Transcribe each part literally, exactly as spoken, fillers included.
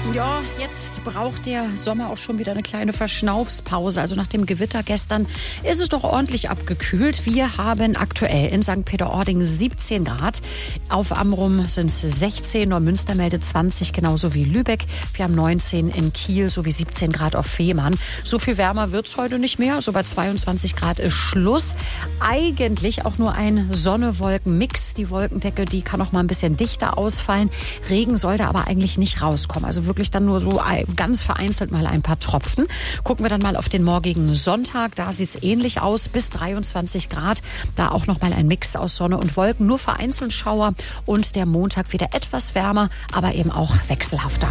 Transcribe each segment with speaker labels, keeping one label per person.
Speaker 1: Ja, jetzt braucht der Sommer auch schon wieder eine kleine Verschnaufspause. Also nach dem Gewitter gestern ist es doch ordentlich abgekühlt. Wir haben aktuell in Sankt Peter-Ording siebzehn Grad. Auf Amrum sind es sechzehn, Neumünster meldet zwanzig, genauso wie Lübeck. Wir haben neunzehn in Kiel sowie siebzehn Grad auf Fehmarn. So viel wärmer wird es heute nicht mehr. Also bei zweiundzwanzig Grad ist Schluss. Eigentlich auch nur ein Sonne-Wolken-Mix. Die Wolkendecke, die kann auch mal ein bisschen dichter ausfallen. Regen soll da aber eigentlich nicht rauskommen. Also wirklich dann nur so ganz vereinzelt mal ein paar Tropfen. Gucken wir dann mal auf den morgigen Sonntag. Da sieht es ähnlich aus, bis dreiundzwanzig Grad. Da auch noch mal ein Mix aus Sonne und Wolken. Nur vereinzelt Schauer und der Montag wieder etwas wärmer, aber eben auch wechselhafter.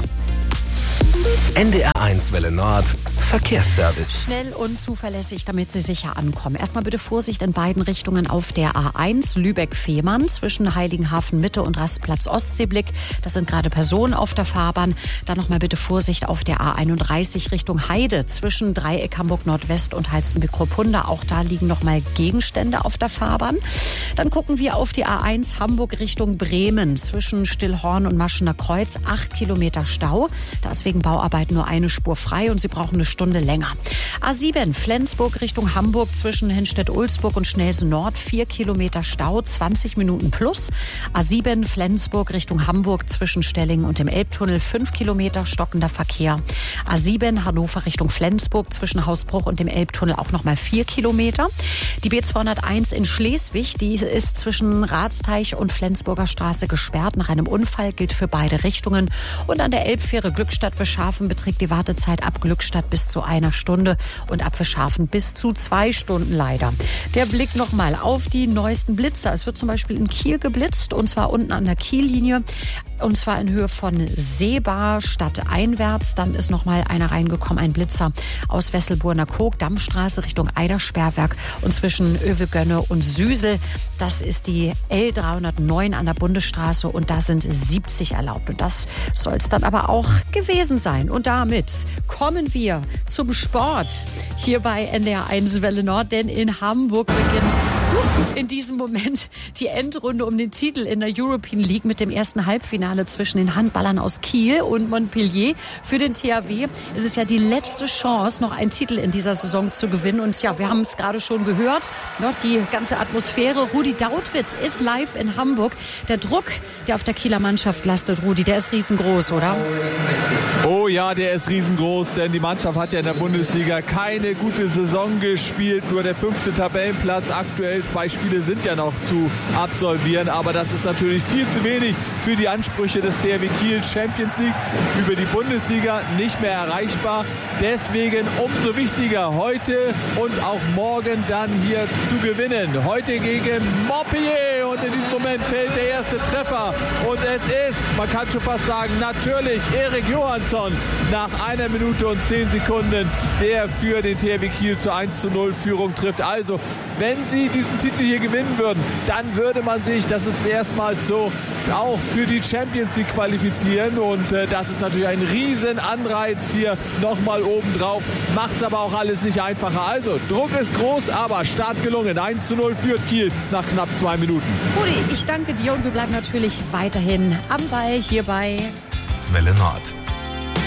Speaker 2: N D R eins Welle Nord Verkehrsservice.
Speaker 1: Schnell und zuverlässig, damit Sie sicher ankommen. Erstmal bitte Vorsicht in beiden Richtungen auf der A eins Lübeck-Fehmarn zwischen Heiligenhafen Mitte und Rastplatz Ostseeblick. Das sind gerade Personen auf der Fahrbahn. Dann nochmal bitte Vorsicht auf der A einunddreißig Richtung Heide zwischen Dreieck Hamburg Nordwest und Halstenbek-Kropunda. Auch da liegen nochmal Gegenstände auf der Fahrbahn. Dann gucken wir auf die A eins Hamburg Richtung Bremen zwischen Stillhorn und Maschener Kreuz. Acht Kilometer Stau. Da ist wegen Bauarbeiten nur eine Spur frei und Sie brauchen eine Stunde länger. A sieben Flensburg Richtung Hamburg zwischen Henstedt-Ulzburg und Schnelsen Nord. Vier Kilometer Stau, zwanzig Minuten plus. A sieben Flensburg Richtung Hamburg zwischen Stellingen und dem Elbtunnel. Fünf Kilometer stockender Verkehr. A sieben Hannover Richtung Flensburg zwischen Hausbruch und dem Elbtunnel auch nochmal vier Kilometer. Die B zweihunderteins in Schleswig, die ist zwischen Ratsteich und Flensburger Straße gesperrt. Nach einem Unfall gilt für beide Richtungen. Und an der Elbfähre Glückstadt-Wischhafen beträgt die Wartezeit ab Glückstadt bis zu einer Stunde und ab Wischhafen bis zu zwei Stunden leider. Der Blick nochmal auf die neuesten Blitzer. Es wird zum Beispiel in Kiel geblitzt und zwar unten an der Kiellinie und zwar in Höhe von Seebar stadteinwärts. Dann ist nochmal einer reingekommen, ein Blitzer aus Wesselburner Kog, Dammstraße Richtung Eidersperrwerk und zwischen Övelgönne und Süsel. Das ist die L dreihundertneun an der Bundesstraße und da sind siebzig erlaubt. Und das soll es dann aber auch gewesen sein. Und damit kommen wir zum Sport hier bei N D R eins Welle Nord, denn in Hamburg beginnt in diesem Moment die Endrunde um den Titel in der European League mit dem ersten Halbfinale zwischen den Handballern aus Kiel und Montpellier. Für den T H W ist es ja die letzte Chance, noch einen Titel in dieser Saison zu gewinnen. Und ja, wir haben es gerade schon gehört, noch die ganze Atmosphäre. Rudi Dautwitz ist live in Hamburg. Der Druck, der auf der Kieler Mannschaft lastet, Rudi, der ist riesengroß, oder?
Speaker 3: Oh ja, der ist riesengroß, denn die Mannschaft hat ja in der Bundesliga keine gute Saison gespielt. Nur der fünfte Tabellenplatz aktuell. Zwei Spiele sind ja noch zu absolvieren, aber das ist natürlich viel zu wenig für die Ansprüche des T H W Kiel. Champions League über die Bundesliga nicht mehr erreichbar. Deswegen umso wichtiger, heute und auch morgen dann hier zu gewinnen. Heute gegen Montpellier und in diesem Moment fällt der erste Treffer und es ist, man kann schon fast sagen, natürlich Erik Johansson nach einer Minute und zehn Sekunden, der für den T H W Kiel zur eins zu null Führung trifft. Also, wenn sie diesen Titel hier gewinnen würden, dann würde man sich, das ist erstmals so, auch für die Champions League qualifizieren und äh, das ist natürlich ein riesen Anreiz hier nochmal obendrauf, macht es aber auch alles nicht einfacher. Also, Druck ist groß, aber Start gelungen. eins zu null führt Kiel nach knapp zwei Minuten.
Speaker 1: Rudi, ich danke dir und wir bleiben natürlich weiterhin am Ball hier bei
Speaker 2: Welle Nord.